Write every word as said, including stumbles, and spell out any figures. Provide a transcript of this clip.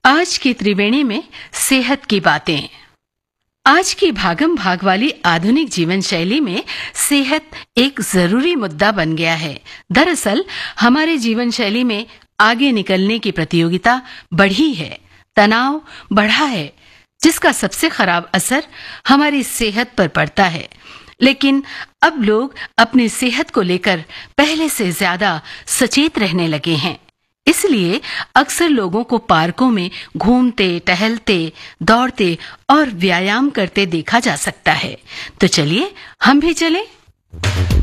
आज की त्रिवेणी में सेहत की बातें। आज की भागम भाग वाली आधुनिक जीवन शैली में सेहत एक जरूरी मुद्दा बन गया है। दरअसल हमारे जीवन शैली में आगे निकलने की प्रतियोगिता बढ़ी है, तनाव बढ़ा है, जिसका सबसे खराब असर हमारी सेहत पर पड़ता है। लेकिन अब लोग अपनी सेहत को लेकर पहले से ज्यादा सचेत रहने लगे हैं। इसलिए अक्सर लोगों को पार्कों में घूमते, टहलते, दौड़ते और व्यायाम करते देखा जा सकता है। तो चलिए हम भी चलें।